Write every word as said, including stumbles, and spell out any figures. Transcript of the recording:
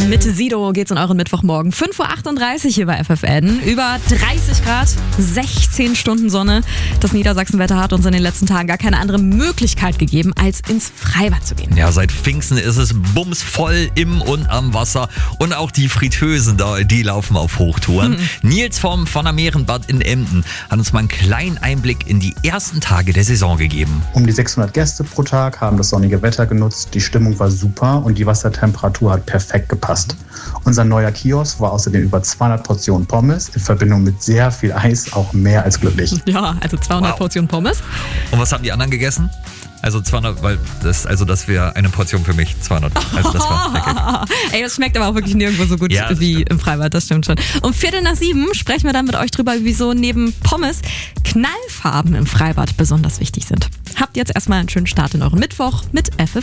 Mit Sido geht's in euren Mittwochmorgen. fünf Uhr achtunddreißig hier bei F F N. Über dreißig Grad, sechzehn Stunden Sonne. Das Niedersachsenwetter hat uns in den letzten Tagen gar keine andere Möglichkeit gegeben, als ins Freibad zu gehen. Ja, seit Pfingsten ist es bumsvoll im und am Wasser. Und auch die Fritteusen da, die laufen auf Hochtouren. Mhm. Nils vom Von der Mehrenbad in Emden hat uns mal einen kleinen Einblick in die ersten Tage der Saison gegeben. Um die sechshundert Gäste pro Tag haben das sonnige Wetter genutzt. Die Stimmung war super und die Wassertemperatur hat perfekt gepasst. Unser neuer Kiosk war außerdem über zweihundert Portionen Pommes in Verbindung mit sehr viel Eis auch mehr als glücklich. Ja, also zweihundert wow. Portionen Pommes. Und was haben die anderen gegessen? Also zweihundert, weil das, also das wäre eine Portion für mich, zweihundert. Also das war lecker. Ey, das schmeckt aber auch wirklich nirgendwo so gut ja, wie stimmt. Im Freibad, das stimmt schon. Um Viertel nach sieben sprechen wir dann mit euch drüber, wieso neben Pommes Knallfarben im Freibad besonders wichtig sind. Habt jetzt erstmal einen schönen Start in euren Mittwoch mit F F